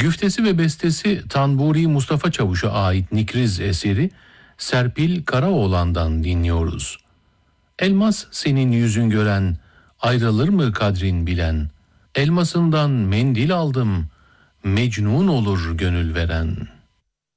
Güftesi ve bestesi Tanburi Mustafa Çavuş'a ait Nikriz eseri Serpil Karaoğlan'dan dinliyoruz. Elmas senin yüzün gören, ayrılır mı kadrin bilen? Elmasından mendil aldım, mecnun olur gönül veren.